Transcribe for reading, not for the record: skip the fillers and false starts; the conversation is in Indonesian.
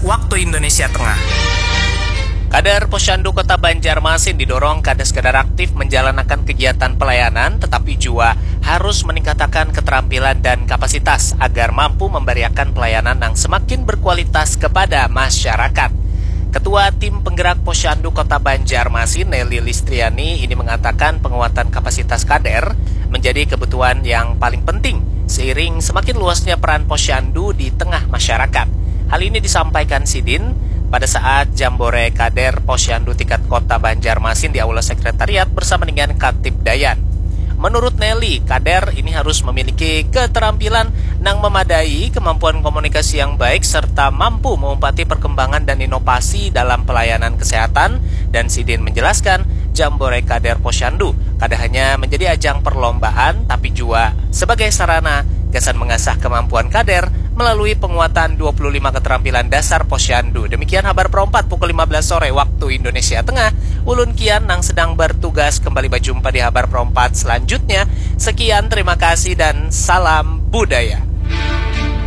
waktu Indonesia Tengah. Kader Posyandu Kota Banjarmasin didorong kades kadar aktif menjalankan kegiatan pelayanan, tetapi juga harus meningkatkan keterampilan dan kapasitas agar mampu memberikan pelayanan yang semakin berkualitas kepada masyarakat. Ketua Tim Penggerak Posyandu Kota Banjarmasin, Nelly Listriani, ini mengatakan penguatan kapasitas kader menjadi kebutuhan yang paling penting seiring semakin luasnya peran Posyandu di tengah masyarakat. Hal ini disampaikan Sidin pada saat Jambore Kader Posyandu tingkat Kota Banjarmasin di Aula Sekretariat bersama dengan Katib Dayan. Menurut Nelly, kader ini harus memiliki keterampilan yang memadai, kemampuan komunikasi yang baik, serta mampu mengumpati perkembangan dan inovasi dalam pelayanan kesehatan. Dan Sidin menjelaskan, Jambore Kader Posyandu kada hanya menjadi ajang perlombaan, tapi juga sebagai sarana kesan mengasah kemampuan kader melalui penguatan 25 keterampilan dasar Posyandu. Demikian Habar Perempat pukul 15 sore waktu Indonesia Tengah. Ulun kian yang sedang bertugas kembali berjumpa di Habar Perempat selanjutnya. Sekian, terima kasih dan salam budaya.